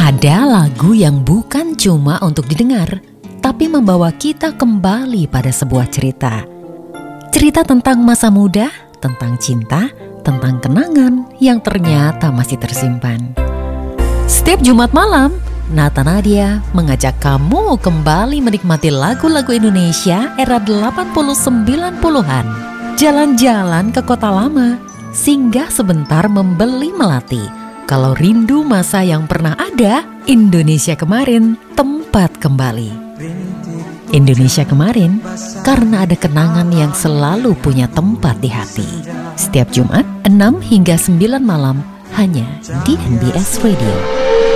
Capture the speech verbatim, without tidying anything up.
Ada lagu yang bukan cuma untuk didengar, tapi membawa kita kembali pada sebuah cerita. Cerita tentang masa muda, tentang cinta, tentang kenangan yang ternyata masih tersimpan. Setiap Jumat malam, Nata Nadia mengajak kamu kembali menikmati lagu-lagu Indonesia era delapan puluh sembilan puluhan. Jalan-jalan ke kota lama, singgah sebentar membeli melati. Kalau rindu masa yang pernah ada, Indonesia kemarin tempat kembali. Indonesia kemarin karena ada kenangan yang selalu punya tempat di hati. Setiap Jumat enam hingga sembilan malam hanya di N B S Radio.